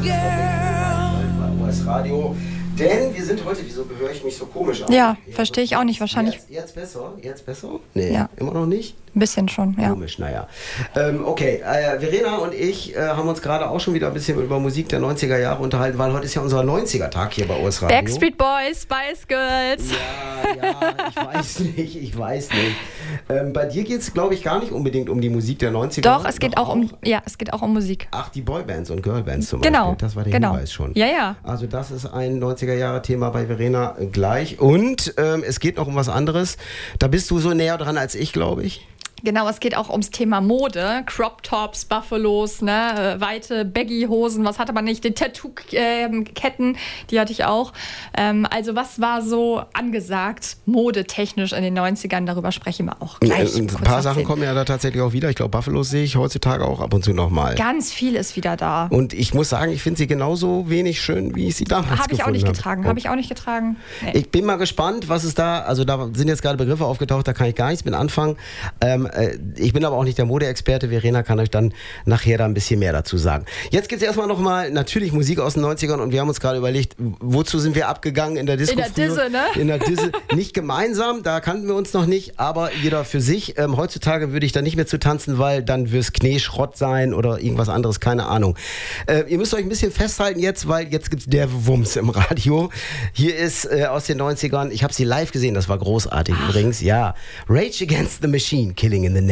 Bei US Radio. Denn wir sind heute, wieso höre ich mich so komisch an? Ja, verstehe ich auch nicht, wahrscheinlich. Jetzt besser? Jetzt besser? Nee, ja. Immer noch nicht? Ein bisschen schon, ja. Komisch, naja. Okay, Verena und ich haben uns gerade auch schon wieder ein bisschen über Musik der 90er Jahre unterhalten, weil heute ist ja unser 90er-Tag hier bei US Radio. Backstreet Boys, Spice Girls. Ja, ich weiß nicht. Bei dir geht es, glaube ich, gar nicht unbedingt um die Musik der 90er. Doch, es geht auch um Musik. Ach, die Boybands und Girlbands zum Genau. Beispiel. Das war der Hinweis schon. Ja. Also das ist ein 90er-Jahre-Thema bei Verena gleich. Und es geht noch um was anderes. Da bist du so näher dran als ich, glaube ich. Genau, es geht auch ums Thema Mode. Crop Tops, Buffalos, ne, weite Baggy-Hosen, was hatte man nicht? Die Tattoo-Ketten, die hatte ich auch. Also was war so angesagt, modetechnisch in den 90ern? Darüber sprechen wir auch gleich. Ein paar Sachen kommen ja da tatsächlich auch wieder. Ich glaube, Buffalos sehe ich heutzutage auch ab und zu nochmal. Ganz viel ist wieder da. Und ich muss sagen, ich finde sie genauso wenig schön, wie ich sie damals Habe ich auch nicht getragen. Nee. Ich bin mal gespannt, was es da, also da sind jetzt gerade Begriffe aufgetaucht, da kann ich gar nichts mit anfangen. Ich bin aber auch nicht der Modeexperte. Verena kann euch dann nachher da ein bisschen mehr dazu sagen. Jetzt gibt es erstmal nochmal natürlich Musik aus den 90ern und wir haben uns gerade überlegt, wozu sind wir abgegangen in der Disco? In der Disse, ne? In der Disse. Nicht gemeinsam, da kannten wir uns noch nicht, aber jeder für sich. Heutzutage würde ich da nicht mehr zu tanzen, weil dann wir's Kneeschrott sein oder irgendwas anderes, keine Ahnung. Ihr müsst euch ein bisschen festhalten jetzt, weil jetzt gibt's der Wumms im Radio. Hier ist aus den 90ern, ich habe sie live gesehen, das war großartig übrigens, ja. Rage Against the Machine, Killing in the Name